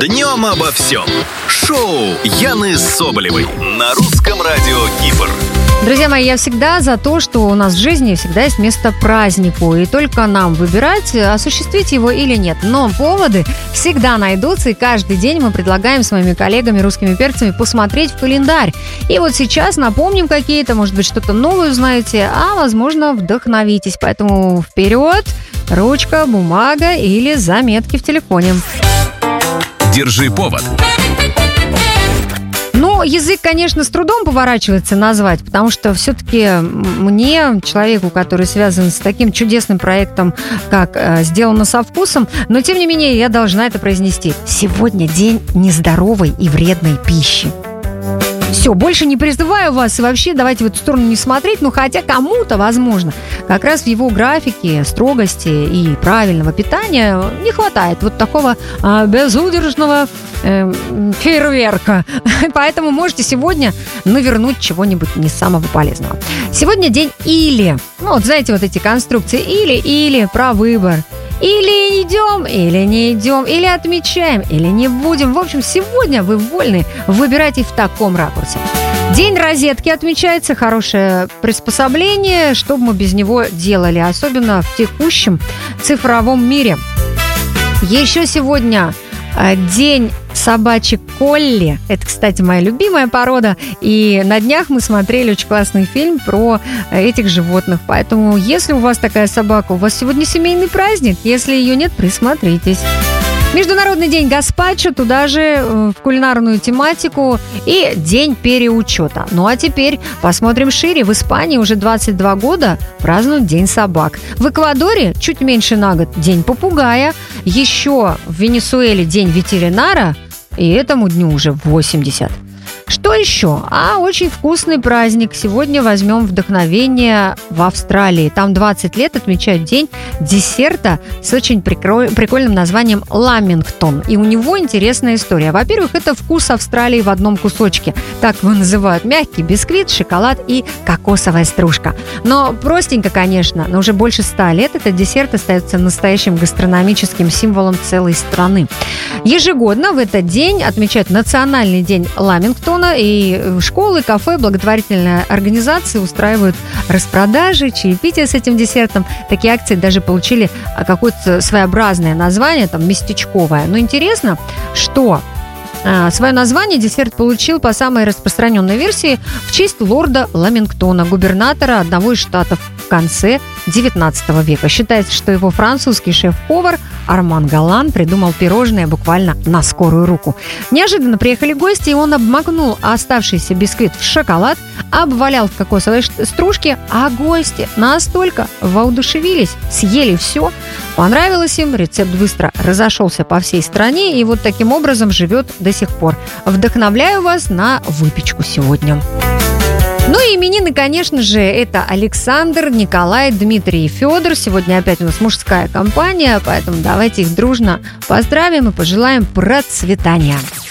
Днем обо всем. Шоу Яны Соболевой на русском радио Кипр. Друзья мои, я всегда за то, что у нас в жизни всегда есть место празднику, и только нам выбирать, осуществить его или нет. Но поводы всегда найдутся, и каждый день мы предлагаем с моими коллегами, русскими перцами, посмотреть в календарь. И вот сейчас напомним какие-то, может быть, что-то новое узнаете, а, возможно, вдохновитесь. Поэтому вперед, ручка, бумага или заметки в телефоне. Держи повод. Ну, язык, конечно, с трудом поворачивается назвать, потому что все-таки мне, человеку, который связан с таким чудесным проектом, как «Сделано со вкусом», но, тем не менее, я должна это произнести. Сегодня день нездоровой и вредной пищи. Все, больше не призываю вас, и вообще давайте в эту сторону не смотреть, хотя кому-то, возможно, как раз в его графике строгости и правильного питания не хватает вот такого безудержного фейерверка. Поэтому можете сегодня навернуть чего-нибудь не самого полезного. Сегодня день «или». Знаете, вот эти конструкции «или», про выбор. Или идем, или не идем, или отмечаем, или не будем. В общем, сегодня вы вольны выбирать и в таком ракурсе. День розетки отмечается. Хорошее приспособление, что бы мы без него делали, особенно в текущем цифровом мире. Еще сегодня день собачек Колли. Это, кстати, моя любимая порода. И на днях мы смотрели очень классный фильм про этих животных. Поэтому, если у вас такая собака, у вас сегодня семейный праздник. Если ее нет, присмотритесь. Международный день гаспачо, туда же в кулинарную тематику, и день переучета. А теперь посмотрим шире. В Испании уже 22 года празднуют День собак. В Эквадоре чуть меньше на год День попугая. Еще в Венесуэле День ветеринара, и этому дню уже 80. Что еще? Очень вкусный праздник. Сегодня возьмем вдохновение в Австралии. Там 20 лет отмечают день десерта с очень прикольным названием ламингтон. И у него интересная история. Во-первых, это вкус Австралии в одном кусочке. Так его называют. Мягкий бисквит, шоколад и кокосовая стружка. Но простенько, конечно, но уже больше 100 лет этот десерт остается настоящим гастрономическим символом целой страны. Ежегодно в этот день отмечают Национальный день ламингтона, и школы, кафе, благотворительные организации устраивают распродажи, чаепития с этим десертом. Такие акции даже получили какое-то своеобразное название, местечковое. Но интересно, что свое название десерт получил по самой распространенной версии в честь лорда Ламингтона, губернатора одного из штатов в конце 19 века. Считается, что его французский шеф-повар Арман Галан придумал пирожное буквально на скорую руку. Неожиданно приехали гости, и он обмакнул оставшийся бисквит в шоколад, обвалял в кокосовой стружке, а гости настолько воодушевились, съели все. Понравилось им, рецепт быстро разошелся по всей стране, и вот таким образом живет до сих пор. Вдохновляю вас на выпечку сегодня. И именины, конечно же, это Александр, Николай, Дмитрий и Федор. Сегодня опять у нас мужская компания, поэтому давайте их дружно поздравим и пожелаем процветания.